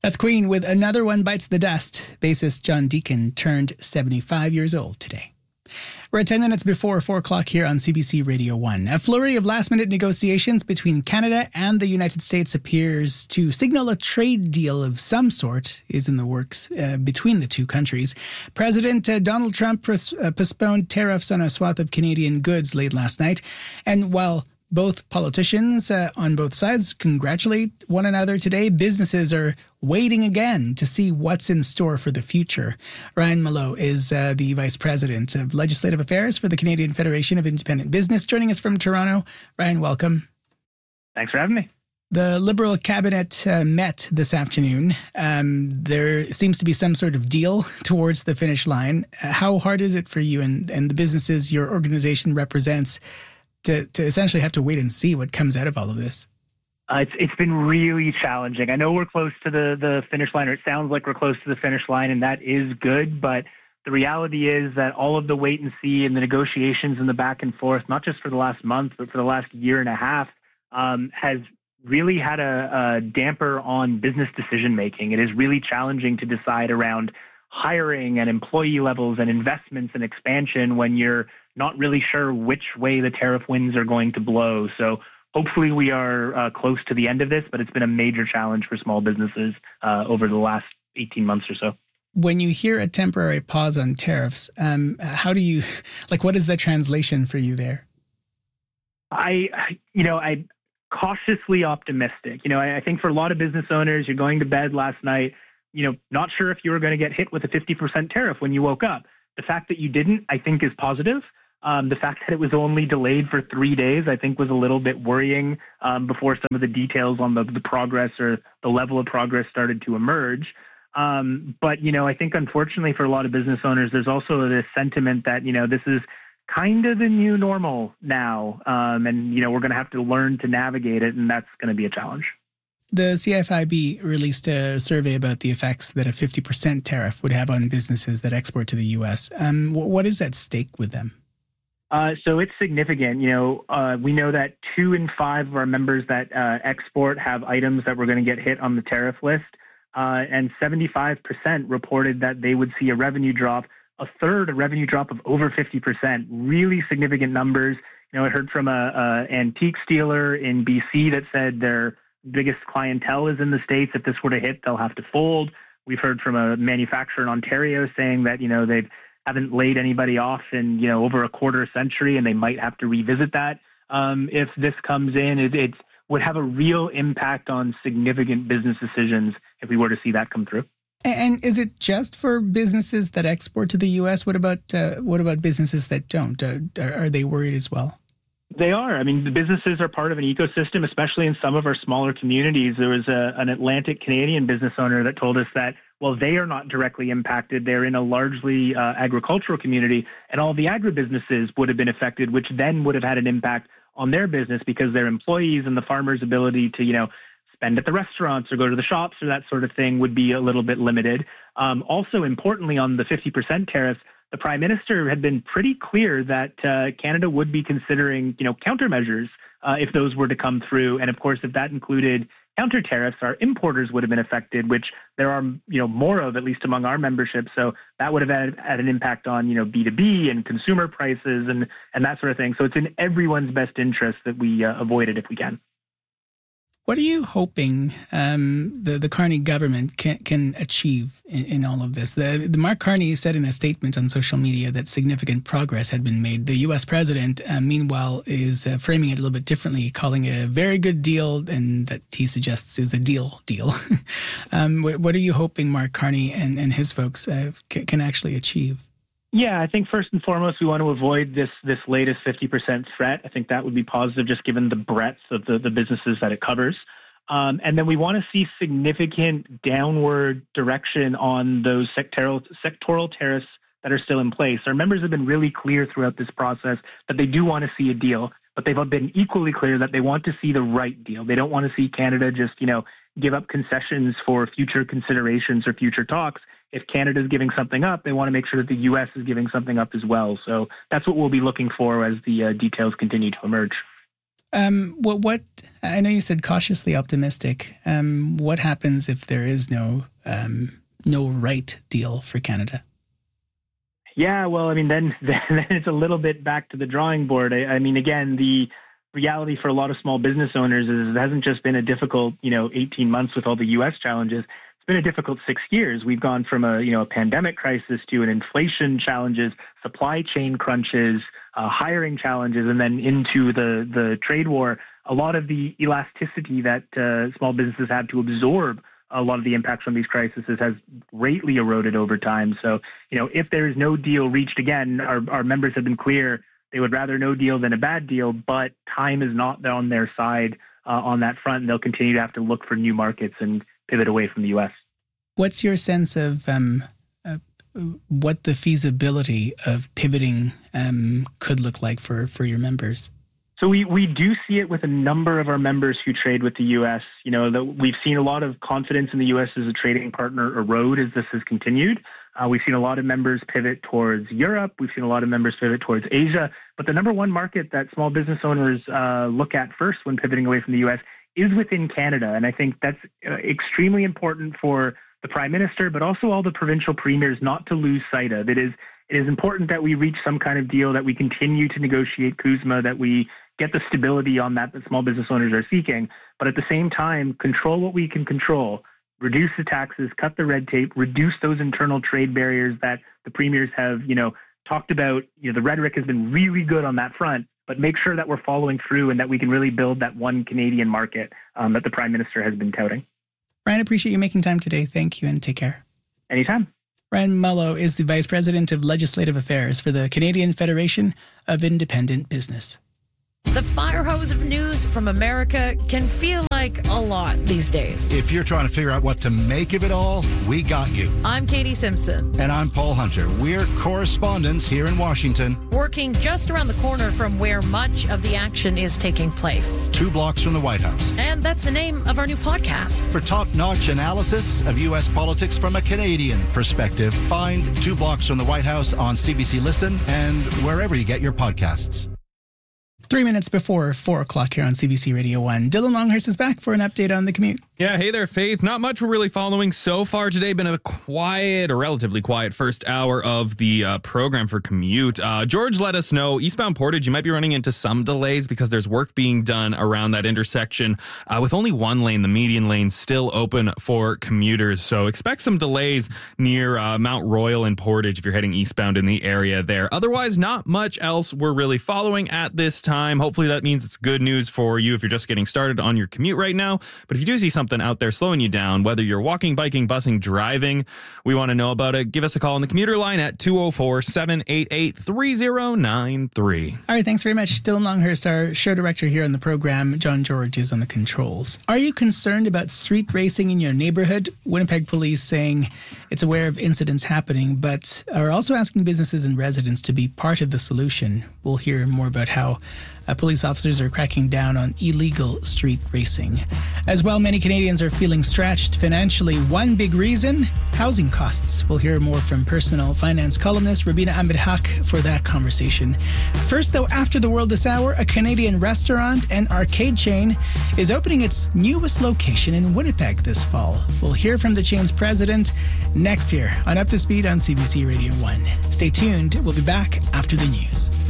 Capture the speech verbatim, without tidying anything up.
That's Queen with Another One Bites the Dust. Bassist John Deacon turned seventy-five years old today. We're at ten minutes before four o'clock here on C B C Radio one. A flurry of last-minute negotiations between Canada and the United States appears to signal a trade deal of some sort is in the works uh, between the two countries. President uh, Donald Trump pres- uh, postponed tariffs on a swath of Canadian goods late last night. And while both politicians uh, on both sides congratulate one another today, businesses are waiting again to see what's in store for the future. Ryan Mallow is uh, the Vice President of Legislative Affairs for the Canadian Federation of Independent Business, joining us from Toronto. Ryan, welcome. Thanks for having me. The Liberal cabinet uh, met this afternoon. Um, there seems to be some sort of deal towards the finish line. Uh, how hard is it for you and, and the businesses your organization represents To, to essentially have to wait and see what comes out of all of this? Uh, it's it's been really challenging. I know we're close to the, the finish line, or it sounds like we're close to the finish line, and that is good. But the reality is that all of the wait and see and the negotiations and the back and forth, not just for the last month, but for the last year and a half, um, has really had a, a damper on business decision making. It is really challenging to decide around hiring and employee levels and investments and expansion when you're not really sure which way the tariff winds are going to blow. So hopefully we are uh, close to the end of this, but it's been a major challenge for small businesses uh, over the last eighteen months or so. When you hear a temporary pause on tariffs, um, how do you, like, what is the translation for you there? I, you know, I cautiously optimistic. You know, I, I think for a lot of business owners, you're going to bed last night, you know, not sure if you were going to get hit with a fifty percent tariff when you woke up. The fact that you didn't, I think, is positive. Um, the fact that it was only delayed for three days, I think, was a little bit worrying um, before some of the details on the, the progress or the level of progress started to emerge. Um, but, you know, I think, unfortunately, for a lot of business owners, there's also this sentiment that, you know, this is kind of the new normal now. Um, and, you know, we're going to have to learn to navigate it, and that's going to be a challenge. The C F I B released a survey about the effects that a fifty percent tariff would have on businesses that export to the U S. Um, what is at stake with them? Uh, so it's significant. You know, uh, we know that two in five of our members that uh, export have items that were going to get hit on the tariff list, uh, and seventy-five percent reported that they would see a revenue drop, a third a revenue drop of over fifty percent. Really significant numbers. You know, I heard from a, a antiques dealer in B C that said their biggest clientele is in the States. If this were to hit, they'll have to fold. We've heard from a manufacturer in Ontario saying that, you know, they haven't laid anybody off in, you know, over a quarter century, and they might have to revisit that. Um, if this comes in, it, it would have a real impact on significant business decisions if we were to see that come through. And is it just for businesses that export to the U S? What about uh, what about businesses that don't? Uh, are they worried as well? They are. I mean, the businesses are part of an ecosystem, especially in some of our smaller communities. There was a, an Atlantic Canadian business owner that told us that while they are not directly impacted, they're in a largely uh, agricultural community, and all the agribusinesses would have been affected, which then would have had an impact on their business because their employees and the farmers' ability to, you know, spend at the restaurants or go to the shops or that sort of thing would be a little bit limited. Um, also, importantly, on the fifty percent tariffs, the Prime Minister had been pretty clear that uh, Canada would be considering, you know, countermeasures uh, if those were to come through. And of course, if that included counter tariffs, our importers would have been affected, which there are, you know, more of, at least among our membership. So that would have had, had an impact on, you know, B two B and consumer prices and, and that sort of thing. So it's in everyone's best interest that we uh, avoid it if we can. What are you hoping um, the, the Carney government can, can achieve in, in all of this? The, the Mark Carney said in a statement on social media that significant progress had been made. The U S president, uh, meanwhile, is uh, framing it a little bit differently, calling it a very good deal, and that he suggests is a deal deal. um, what, what are you hoping Mark Carney and, and his folks uh, can, can actually achieve? Yeah, I think first and foremost, we want to avoid this this latest fifty percent threat. I think that would be positive just given the breadth of the, the businesses that it covers. Um, and then we want to see significant downward direction on those sectoral, sectoral tariffs that are still in place. Our members have been really clear throughout this process that they do want to see a deal, but they've been equally clear that they want to see the right deal. They don't want to see Canada just, you know, give up concessions for future considerations or future talks. If Canada is giving something up, they want to make sure that the U S is giving something up as well. So that's what we'll be looking for as the uh, details continue to emerge. Um, what, what, I know you said cautiously optimistic. Um, what happens if there is no, um, no right deal for Canada? Yeah, well, I mean, then, then it's a little bit back to the drawing board. I, I mean, again, the reality for a lot of small business owners is it hasn't just been a difficult, you know, eighteen months with all the U S challenges. It's been a difficult six years. We've gone from a, you know, a pandemic crisis to an inflation challenges, supply chain crunches, uh, hiring challenges, and then into the, the trade war. A lot of the elasticity that uh, small businesses have to absorb a lot of the impacts from these crises has greatly eroded over time. So, you know, if there is no deal reached, again, our, our members have been clear. They would rather no deal than a bad deal, but time is not on their side uh, on that front, and they'll continue to have to look for new markets and pivot away from the U S. What's your sense of um, uh, what the feasibility of pivoting um, could look like for, for your members? So we, we do see it with a number of our members who trade with the U S. You know, that we've seen a lot of confidence in the U S as a trading partner erode as this has continued. Uh, we've seen a lot of members pivot towards Europe. We've seen a lot of members pivot towards Asia. But the number one market that small business owners uh, look at first when pivoting away from the U S is within Canada. And I think that's uh, extremely important for the Prime Minister, but also all the provincial premiers not to lose sight of. It is, it is important that we reach some kind of deal, that we continue to negotiate CUSMA, that we get the stability on that that small business owners are seeking, but at the same time, control what we can control, reduce the taxes, cut the red tape, reduce those internal trade barriers that the premiers have, you know, talked about. You know, the rhetoric has been really good on that front, but make sure that we're following through and that we can really build that one Canadian market um, that the Prime Minister has been touting. Ryan, appreciate you making time today. Thank you and take care. Anytime. Ryan Mullo is the Vice President of Legislative Affairs for the Canadian Federation of Independent Business. The fire hose of news from America can feel like a lot these days. If you're trying to figure out what to make of it all, we got you. I'm Katie Simpson. And I'm Paul Hunter. We're correspondents here in Washington. Working just around the corner from where much of the action is taking place. Two blocks from the White House. And that's the name of our new podcast. For top-notch analysis of U S politics from a Canadian perspective, find Two Blocks from the White House on C B C Listen and wherever you get your podcasts. Three minutes before four o'clock here on C B C Radio one. Dylan Longhurst is back for an update on the commute. Yeah, hey there, Faith. Not much we're really following so far today. Been a quiet, or relatively quiet, first hour of the uh, program for commute. Uh, George let us know, eastbound Portage, you might be running into some delays because there's work being done around that intersection uh, with only one lane, the median lane, still open for commuters. So expect some delays near uh, Mount Royal and Portage if you're heading eastbound in the area there. Otherwise, not much else we're really following at this time. Hopefully that means it's good news for you if you're just getting started on your commute right now. But if you do see something out there slowing you down, whether you're walking, biking, busing, driving, we want to know about it. Give us a call on the commuter line at two oh four, seven eight eight, three oh nine three. All right, thanks very much. Dylan Longhurst, our show director here on the program. John George is on the controls. Are you concerned about street racing in your neighborhood? Winnipeg police saying it's aware of incidents happening, but are also asking businesses and residents to be part of the solution. We'll hear more about how Uh, police officers are cracking down on illegal street racing. As well, many Canadians are feeling stretched financially. One big reason, housing costs. We'll hear more from personal finance columnist Rabina Ahmed-Haq for that conversation. First, though, after the world this hour, a Canadian restaurant and arcade chain is opening its newest location in Winnipeg this fall. We'll hear from the chain's president next year on Up to Speed on C B C Radio one. Stay tuned. We'll be back after the news.